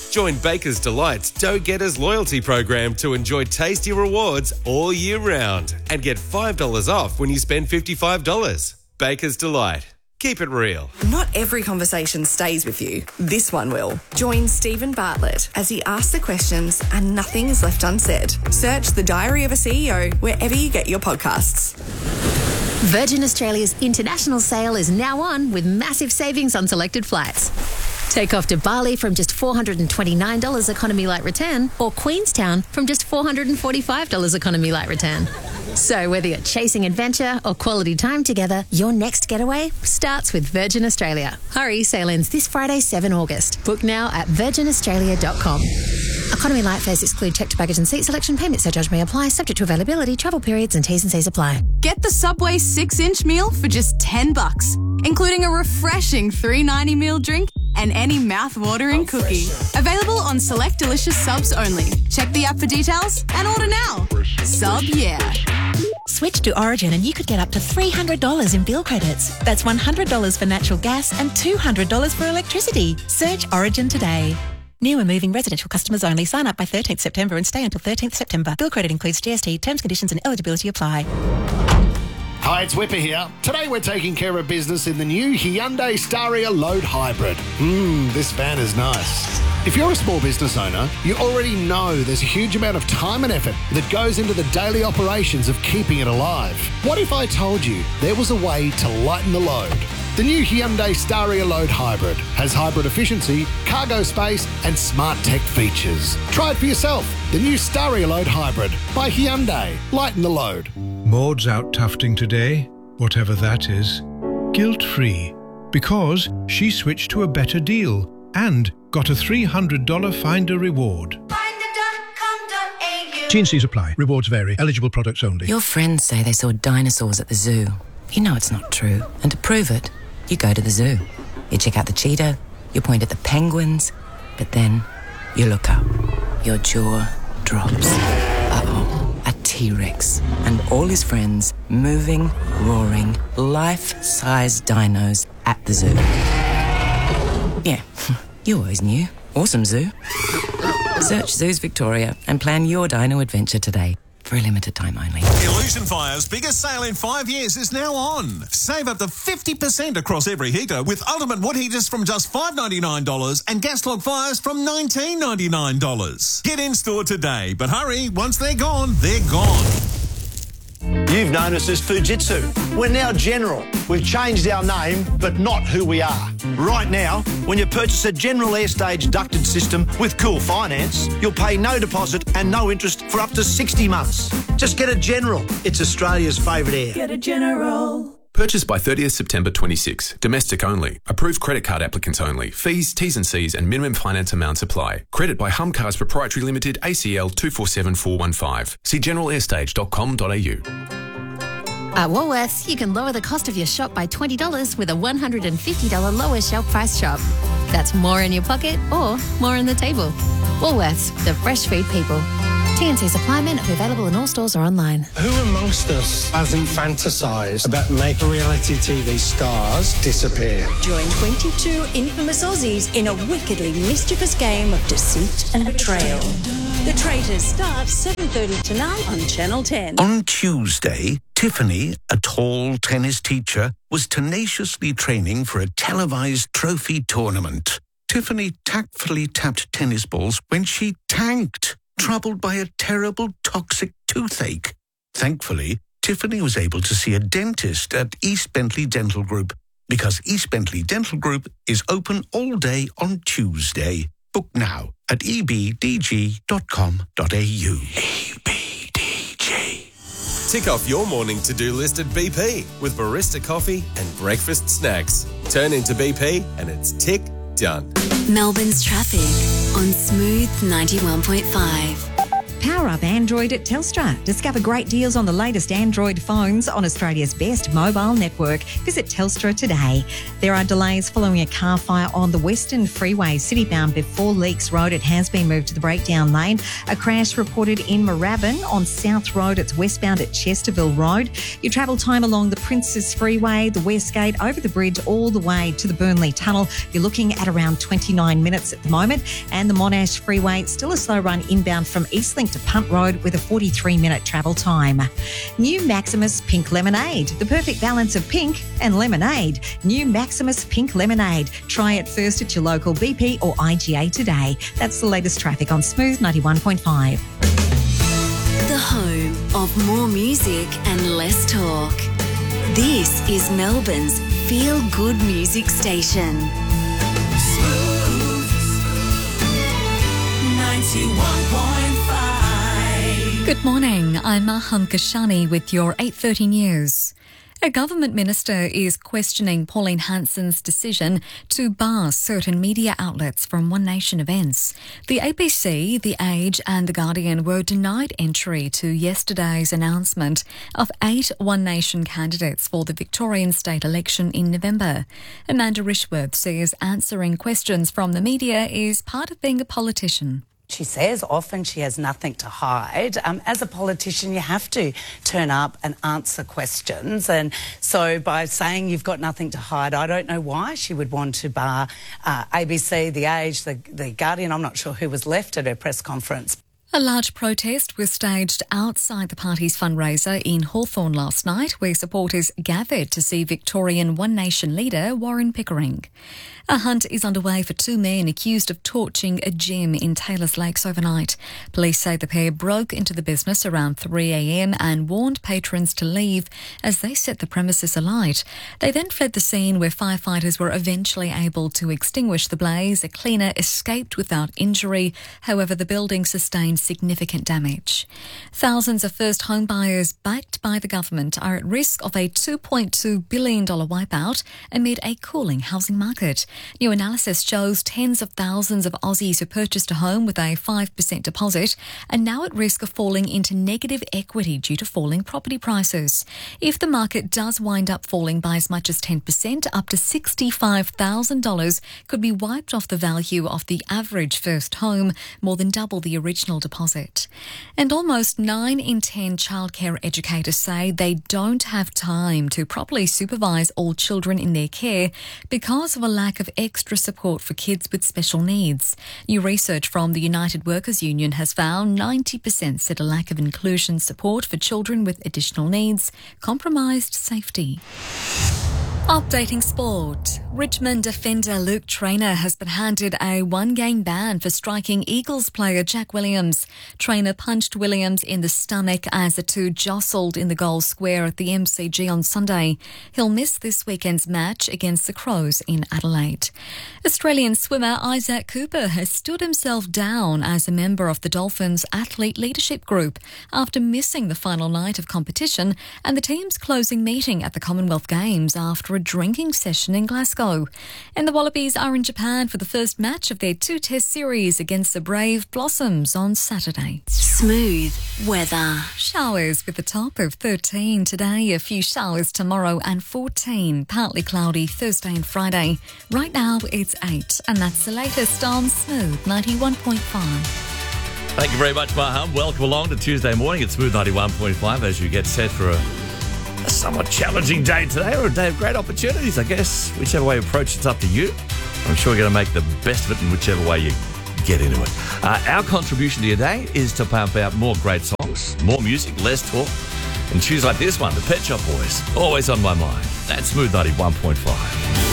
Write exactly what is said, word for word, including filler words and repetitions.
Join Baker's Delight's Go-Getters loyalty program to enjoy tasty rewards all year round and get five dollars off when you spend fifty-five dollars. Baker's Delight. Keep it real. Not every conversation stays with you. This one will. Join Stephen Bartlett as he asks the questions and nothing is left unsaid. Search The Diary of a C E O wherever you get your podcasts. Virgin Australia's international sale is now on with massive savings on selected flights. Take off to Bali from just four hundred twenty-nine dollars economy light return or Queenstown from just four hundred forty-five dollars economy light return. So whether you're chasing adventure or quality time together, your next getaway starts with Virgin Australia. Hurry, sale ends this Friday, seventh of August. Book now at virgin australia dot com. Economy light fares exclude checked baggage and seat selection. Payment surcharge may apply, subject to availability, travel periods and T's and C's apply. Get the Subway six-inch meal for just ten bucks, including a refreshing three ninety meal drink and any mouth-watering cookie. Available on select delicious subs only. Check the app for details and order now. Sub yeah. Switch to Origin and you could get up to three hundred dollars in bill credits. That's one hundred dollars for natural gas and two hundred dollars for electricity. Search Origin today. New and moving residential customers only. Sign up by thirteenth September and stay until thirteenth September. Bill credit includes G S T. Terms, conditions and eligibility apply. Hi, it's Whipper here. Today we're taking care of business in the new Hyundai Staria Load Hybrid. Mmm, this van is nice. If you're a small business owner, you already know there's a huge amount of time and effort that goes into the daily operations of keeping it alive. What if I told you there was a way to lighten the load? The new Hyundai Staria Load Hybrid has hybrid efficiency, cargo space and smart tech features. Try it for yourself. The new Staria Load Hybrid by Hyundai. Lighten the load. Maud's out tufting today, whatever that is, guilt-free, because she switched to a better deal and got a three hundred dollars Finder reward. T and C's apply. Rewards vary. Eligible products only. Your friends say they saw dinosaurs at the zoo. You know it's not true. And to prove it, you go to the zoo. You check out the cheetah, you point at the penguins, but then you look up. Your jaw drops. Uh-oh, a T-Rex. And all his friends moving, roaring, life-size dinos at the zoo. Yeah, you always knew. Awesome zoo. Search Zoos Victoria and plan your dino adventure today. For a limited time only. Illusion Fire's biggest sale in five years is now on. Save up to fifty percent across every heater with ultimate wood heaters from just five dollars ninety-nine and gas log fires from nineteen ninety-nine. Get in store today, but hurry, once they're gone, they're gone. You've known us as Fujitsu. We're now General. We've changed our name, but not who we are. Right now, when you purchase a General Airstage ducted system with Cool Finance, you'll pay no deposit and no interest for up to sixty months. Just get a General. It's Australia's favourite air. Get a General. Purchase by thirtieth September twenty-six. Domestic only. Approved credit card applicants only. Fees, T's and C's and minimum finance amounts apply. Credit by Hum Cars Proprietary Limited, A C L two four seven four one five. See general airstage dot com dot a u. At Woolworths, you can lower the cost of your shop by twenty dollars with a one hundred fifty dollars lower shelf price shop. That's more in your pocket or more on the table. Woolworths, the fresh food people. T and C supply may not be available in all stores or online. Who amongst us hasn't fantasised about making reality T V stars disappear? Join twenty-two infamous Aussies in a wickedly mischievous game of deceit and betrayal. The Traitors starts seven thirty tonight on Channel ten. On Tuesday, Tiffany, a tall tennis teacher, was tenaciously training for a televised trophy tournament. Tiffany tactfully tapped tennis balls when she tanked, troubled by a terrible toxic toothache. Thankfully, Tiffany was able to see a dentist at East Bentley Dental Group because East Bentley Dental Group is open all day on Tuesday. Book now at e b d g dot com dot a u. E B D G. Tick off your morning to-do list at B P with barista coffee and breakfast snacks. Turn into B P and it's tick done. Melbourne's traffic on Smooth ninety-one point five. Power up Android at Telstra. Discover great deals on the latest Android phones on Australia's best mobile network. Visit Telstra today. There are delays following a car fire on the Western Freeway, citybound before Leaks Road. It has been moved to the breakdown lane. A crash reported in Moorabbin on South Road. It's westbound at Chesterville Road. Your travel time along the Princes Freeway, the West Gate, over the bridge all the way to the Burnley Tunnel. You're looking at around twenty-nine minutes at the moment. And the Monash Freeway, still a slow run inbound from Eastlink to Punt Road with a forty-three minute travel time. New Maximus Pink Lemonade. The perfect balance of pink and lemonade. New Maximus Pink Lemonade. Try it first at your local B P or I G A today. That's the latest traffic on Smooth ninety-one point five. The home of more music and less talk. This is Melbourne's Feel Good Music Station. ninety-one point five. Good morning, I'm Maham Kashani with your eight thirty news. A government minister is questioning Pauline Hanson's decision to bar certain media outlets from One Nation events. The A B C, The Age and The Guardian were denied entry to yesterday's announcement of eight One Nation candidates for the Victorian state election in November. Amanda Rishworth says answering questions from the media is part of being a politician. She says often she has nothing to hide. Um, as a politician, you have to turn up and answer questions. And so by saying you've got nothing to hide, I don't know why she would want to bar uh, A B C, The Age, the, the Guardian. I'm not sure who was left at her press conference. A large protest was staged outside the party's fundraiser in Hawthorn last night, where supporters gathered to see Victorian One Nation leader Warren Pickering. A hunt is underway for two men accused of torching a gym in Taylors Lakes overnight. Police say the pair broke into the business around three a m and warned patrons to leave as they set the premises alight. They then fled the scene, where firefighters were eventually able to extinguish the blaze. A cleaner escaped without injury. However, the building sustained significant damage. Thousands of first home buyers backed by the government are at risk of a two point two billion dollars wipeout amid a cooling housing market. New analysis shows tens of thousands of Aussies who purchased a home with a five percent deposit are now at risk of falling into negative equity due to falling property prices. If the market does wind up falling by as much as ten percent, up to sixty-five thousand dollars could be wiped off the value of the average first home, more than double the original deposit. And almost nine in ten childcare educators say they don't have time to properly supervise all children in their care because of a lack of extra support for kids with special needs. New research from the United Workers Union has found ninety percent said a lack of inclusion support for children with additional needs compromised safety. Updating sport. Richmond defender Luke Traynor has been handed a one-game ban for striking Eagles player Jack Williams. Traynor punched Williams in the stomach as the two jostled in the goal square at the M C G on Sunday. He'll miss this weekend's match against the Crows in Adelaide. Australian swimmer Isaac Cooper has stood himself down as a member of the Dolphins Athlete Leadership Group after missing the final night of competition and the team's closing meeting at the Commonwealth Games after a drinking session in Glasgow. And the Wallabies are in Japan for the first match of their two-test series against the Brave Blossoms on Saturday. Smooth weather. Showers with a top of thirteen today, a few showers tomorrow and fourteen. Partly cloudy Thursday and Friday. Right now it's eight, and that's the latest on Smooth ninety-one point five. Thank you very much, Maham. Welcome along to Tuesday morning at Smooth ninety-one point five as you get set for a A somewhat challenging day today, or a day of great opportunities, I guess. Whichever way you approach, it's up to you. I'm sure you're going to make the best of it in whichever way you get into it. Uh, our contribution to your day is to pump out more great songs, more music, less talk, and tunes like this one, the Pet Shop Boys, always on my mind. That's Smooth ninety-one point five.